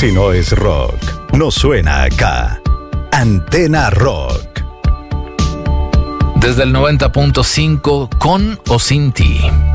Si no es rock, no suena acá. Antena Rock. Desde el 90.5, con o sin ti.